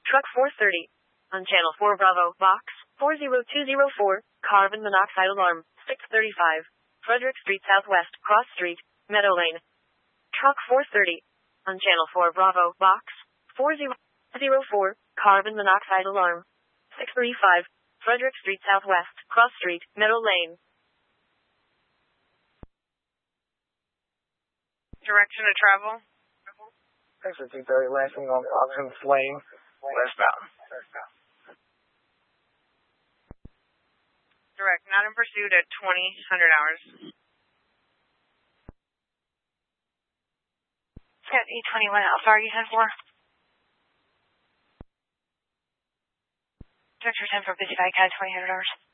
Truck 430. On Channel 4 Bravo, Box 40204, carbon monoxide alarm, 635. Frederick Street Southwest, Cross Street, Meadow Lane. Truck 430. On Channel 4 Bravo, Box 40204, carbon monoxide alarm, 635. Frederick Street Southwest, Cross Street, Meadow Lane. Direction of travel? Exit 230, Lansing on Oxens Lane, westbound. Direct, not in pursuit at 2000 hours. Set E21, how far are you headed for? Director 10 for Busy Bike, 2000 hours.